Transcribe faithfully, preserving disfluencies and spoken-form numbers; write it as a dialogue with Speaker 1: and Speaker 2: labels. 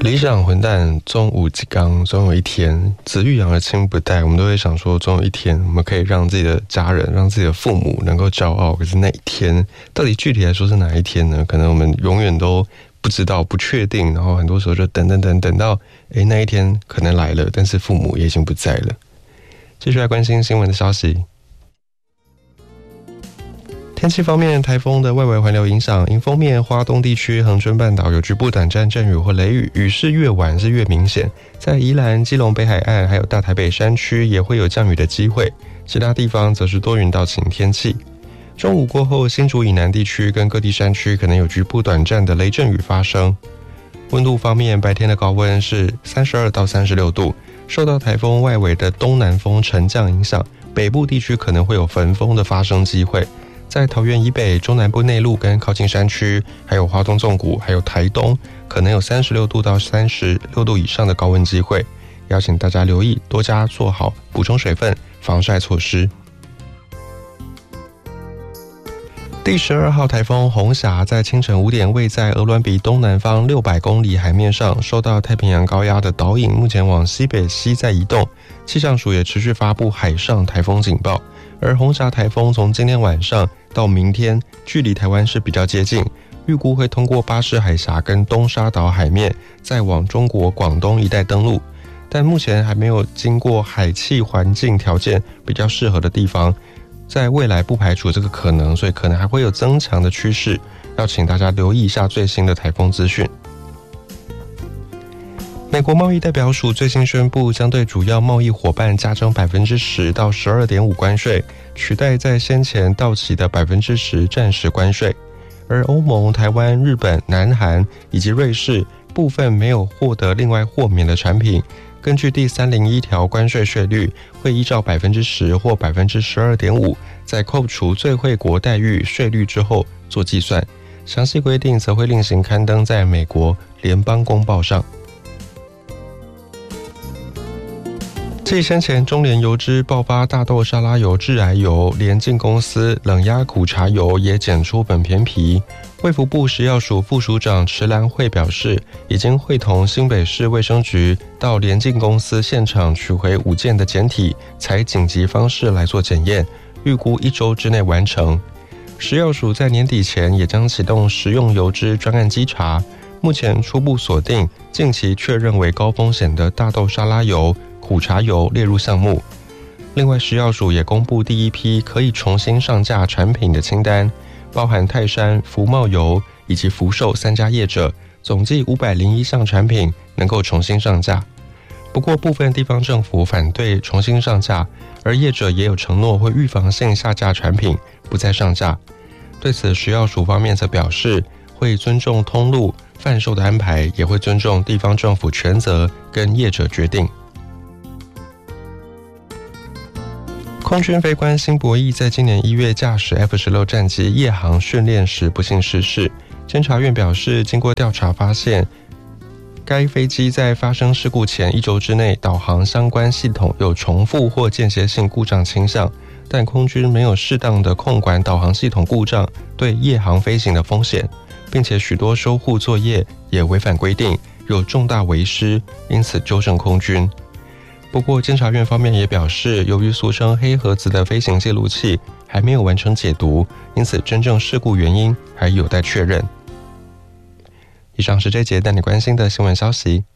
Speaker 1: 理想混蛋终无几刚，总有一天子欲养而亲不待，我们都会想说总有一天我们可以让自己的家人让自己的父母能够骄傲，可是那一天到底具体来说是哪一天呢？可能我们永远都不知道不确定，然后很多时候就等等等等到诶那一天可能来了，但是父母也已经不在了。继续来关心新闻的消息。天气方面，台风的外围环流影响，迎风面花东地区、恒春半岛有局部短暂阵雨或雷雨，雨势越晚是越明显。在宜兰、基隆北海岸还有大台北山区也会有降雨的机会，其他地方则是多云到晴天气。中午过后，新竹以南地区跟各地山区可能有局部短暂的雷阵雨发生。温度方面，白天的高温是三十二到三十六度，受到台风外围的东南风沉降影响，北部地区可能会有焚风的发生机会。在桃园以北、中南部内陆跟靠近山区，还有花东纵谷，还有台东，可能有三十六度到三十六度以上的高温机会，邀请大家留意，多加做好补充水分、防晒措施。第十二号台风红霞在清晨五点位在鹅銮鼻东南方六百公里海面上，受到太平洋高压的导引，目前往西北西在移动。气象署也持续发布海上台风警报。而红霞台风从今天晚上到明天，距离台湾是比较接近，预估会通过巴士海峡跟东沙岛海面，再往中国广东一带登陆。但目前还没有经过海气环境条件比较适合的地方，在未来不排除这个可能，所以可能还会有增强的趋势，要请大家留意一下最新的台风资讯。美国贸易代表署最新宣布，将对主要贸易伙伴加征 百分之十 到 十二点五 关税，取代在先前到期的 百分之十 暂时关税。而欧盟、台湾、日本、南韩以及瑞士部分没有获得另外豁免的产品，根据第三零一条关税税率，会依照 百分之十 或 百分之十二点五 在扣除最惠国待遇税率之后做计算，详细规定则会另行刊登在美国联邦公报上。继先前中联油脂爆发大豆沙拉油致癌油，联进公司冷压苦茶油也检出苯醛皮。卫福部食药署副署长池兰慧表示，已经会同新北市卫生局到联进公司现场取回五件的检体，采紧急方式来做检验，预估一周之内完成。食药署在年底前也将启动食用油脂专案稽查，目前初步锁定近期确认为高风险的大豆沙拉油、苦茶油列入项目。另外，食药署也公布第一批可以重新上架产品的清单，包含泰山、福茂油以及福寿三家业者，总计五百零一项产品能够重新上架。不过，部分地方政府反对重新上架，而业者也有承诺会预防性下架产品，不再上架。对此，食药署方面则表示，会尊重通路贩售的安排，也会尊重地方政府权责跟业者决定。空军飞官辛博义在今年一月驾驶 F 十六 战机夜航训练时不幸逝世。监察院表示，经过调查发现，该飞机在发生事故前一周之内，导航相关系统有重复或间歇性故障倾向，但空军没有适当的控管导航系统故障对夜航飞行的风险，并且许多修护作业也违反规定，有重大违失，因此纠正空军。不过，监察院方面也表示，由于俗称黑盒子的飞行记录器还没有完成解读，因此真正事故原因还有待确认。以上是这节带你关心的新闻消息。